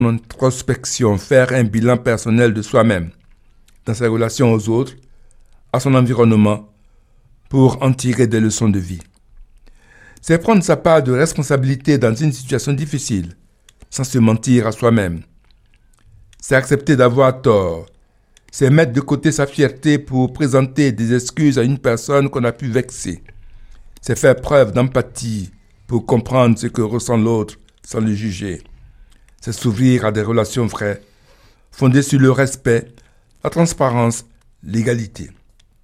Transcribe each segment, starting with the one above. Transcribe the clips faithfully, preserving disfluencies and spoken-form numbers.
introspection, faire un bilan personnel de soi-même, dans ses relations aux autres, à son environnement, pour en tirer des leçons de vie. C'est prendre sa part de responsabilité dans une situation difficile, sans se mentir à soi-même. C'est accepter d'avoir tort. C'est mettre de côté sa fierté pour présenter des excuses à une personne qu'on a pu vexer. C'est faire preuve d'empathie pour comprendre ce que ressent l'autre sans le juger. C'est s'ouvrir à des relations vraies, fondées sur le respect, la transparence, l'égalité.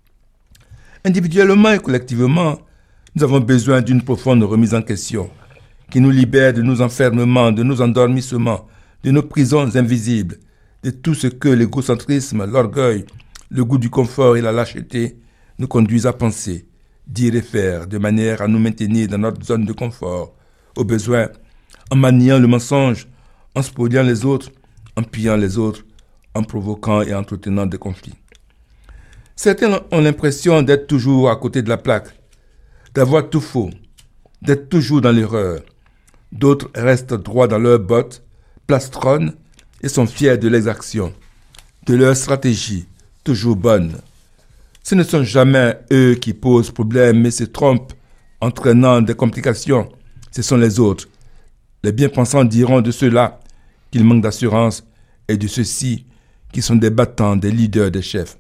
Individuellement et collectivement, nous avons besoin d'une profonde remise en question qui nous libère de nos enfermements, de nos endormissements, de nos prisons invisibles, de tout ce que l'égocentrisme, l'orgueil, le goût du confort et la lâcheté nous conduisent à penser, dire et faire de manière à nous maintenir dans notre zone de confort, au besoin, en maniant le mensonge, en spoliant les autres, en pillant les autres, en provoquant et entretenant des conflits. Certains ont l'impression d'être toujours à côté de la plaque, d'avoir tout faux, d'être toujours dans l'erreur. D'autres restent droits dans leurs bottes, plastronnent et sont fiers de l'exaction, de leur stratégie, toujours bonne. Ce ne sont jamais eux qui posent problème mais se trompent, entraînant des complications. Ce sont les autres. Les bien-pensants diront de ceux-là qu'ils manquent d'assurance et de ceux-ci qui sont des battants, des leaders, des chefs.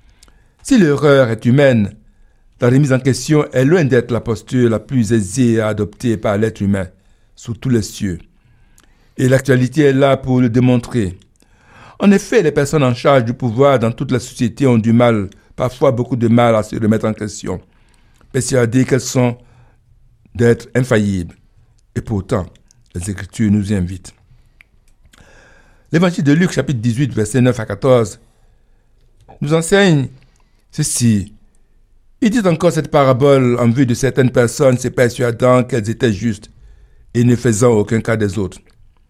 Si l'erreur est humaine, la remise en question est loin d'être la posture la plus aisée à adopter par l'être humain, sous tous les cieux. Et l'actualité est là pour le démontrer. En effet, les personnes en charge du pouvoir dans toute la société ont du mal, parfois beaucoup de mal à se remettre en question, persuadées qu'elles sont d'être infaillibles. Et pourtant, les Écritures nous y invitent. L'évangile de Luc, chapitre dix-huit, versets neuf à quatorze, nous enseigne ceci. Il dit encore cette parabole en vue de certaines personnes se persuadant qu'elles étaient justes et ne faisant aucun cas des autres.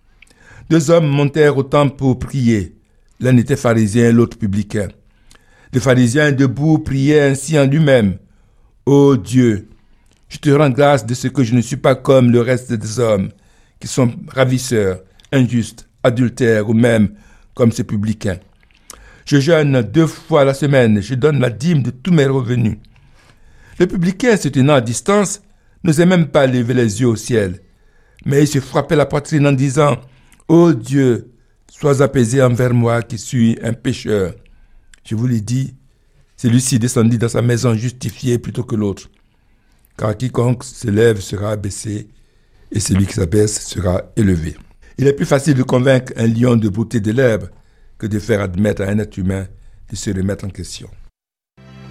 Deux hommes montèrent au temple pour prier. L'un était pharisien et l'autre publicain. Le pharisien debout priait ainsi en lui-même. « Ô Dieu, je te rends grâce de ce que je ne suis pas comme le reste des hommes, qui sont ravisseurs, injustes, adultères ou même comme ces publicains. Je jeûne deux fois la semaine, je donne la dîme de tous mes revenus. » Le publicain, se tenant à distance, n'osait même pas lever les yeux au ciel. Mais il se frappait la poitrine en disant « Ô Dieu, sois apaisé envers moi qui suis un pécheur. » Je vous l'ai dit, celui-ci descendit dans sa maison justifié plutôt que l'autre. Car quiconque se lève sera abaissé, et celui qui s'abaisse sera élevé. Il est plus facile de convaincre un lion de beauté de l'herbe que de faire admettre à un être humain de se remettre en question.